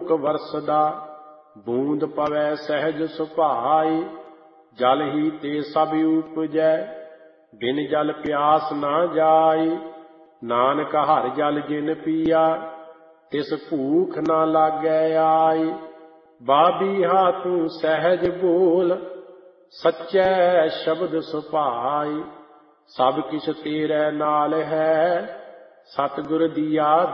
ਅਲੋਕ ਵਰਸਦਾ। ਬੂੰਦ ਪਵੈ ਸਹਿਜ ਸੁਭਾਇ, ਜਲ ਹੀ ਤੇ ਸਭ ਉਪਜੈ। ਬਿਨ ਜਲ ਪਿਆਸ ਨਾ ਜਾਇ, ਨਾਨਕ ਹਰਿ ਜਲ ਜਿਨ ਪੀਆ। ਤਿਸ ਭੂਖ ਨਾ ਲਾਗੈ ਆਈ, ਬਾਬੀਹਾ ਤੂੰ ਸਹਿਜ ਬੋਲ। ਸੱਚੈ ਸ਼ਬਦ ਸੁਭਾਇ, ਸਭ ਕਿਛ ਤੇਰੇ ਨਾਲ ਹੈ। ਸਤਿਗੁਰ ਦੀਆ